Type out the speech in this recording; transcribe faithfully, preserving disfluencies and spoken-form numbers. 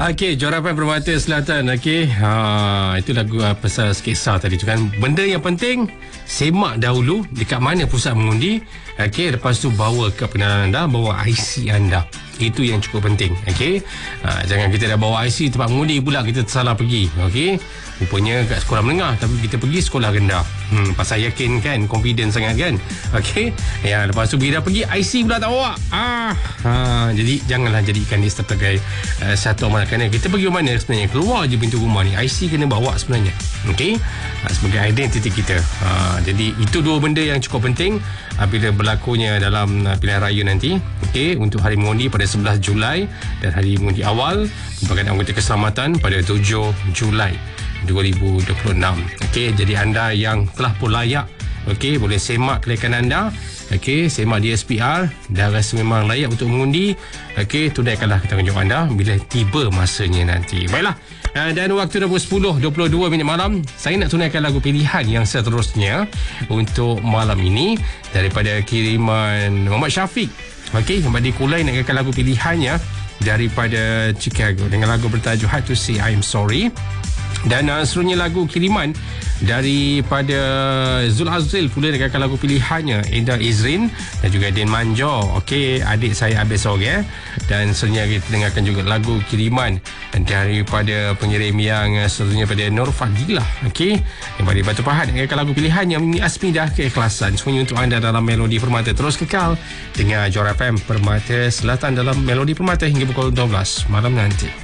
Okey, Jorapan Permata Selatan. Okey, ha, itu lagu uh, pasal sketsa tadi tu kan. Benda yang penting, semak dahulu dekat mana pusat mengundi. Okey, lepas tu bawa ke pengenalan anda, bawa I C anda. Itu yang cukup penting. Okey, ha, jangan kita dah bawa I C tempat mengundi pula kita tersalah pergi. Okey, rupanya kat sekolah menengah tapi kita pergi sekolah rendah. Hmm, pasal yakin kan, confident sangat kan. Okey, ya, lepas tu bila dah pergi I C pula tak bawa. Ah, ha, jadi janganlah jadikan dia sebagai uh, satu amalan. Kerana kita pergi mana sebenarnya, keluar je pintu rumah ni, I C kena bawa sebenarnya. Okey, ha, sebagai identiti kita. Ha, jadi itu dua benda yang cukup penting apabila berlakunya dalam uh, pilihan raya nanti. Okey, untuk hari mengundi pada sebelas Julai dan hari mengundi awal merupakan anggota keselamatan pada tujuh Julai dua ribu dua puluh enam. Okey, jadi anda yang telah pun layak, okey, boleh semak kelayakan anda. Okey, semak di S P R dah rasa memang layak untuk mengundi. Okey, tunaikanlah tanggungjawab anda bila tiba masanya nanti. Baiklah. Dan waktu dah pukul sepuluh dua puluh dua minit malam. Saya nak tunaikan lagu pilihan yang seterusnya untuk malam ini daripada kiriman Muhammad Syafiq. Okey, Muhammad Dikulai nak kirakan lagu pilihannya daripada Chicago dengan lagu bertajuk Hard to Say I'm Sorry. Dan uh, seterusnya lagu kiriman daripada Zul Azril pula dengarkan lagu pilihannya Eda Izrin dan juga Din Manjo. Okey, adik saya Abis Oge. Dan seterusnya kita dengarkan juga lagu kiriman daripada pengirim yang uh, seterusnya pada Nur Fadilah. Okey, daripada Batu Pahat dengarkan lagu pilihannya Mimi Asmidah Keikhlasan. Semuanya untuk anda dalam Melodi Permata. Terus kekal dengan Jorapan Permata Selatan dalam Melodi Permata hingga pukul dua belas malam nanti.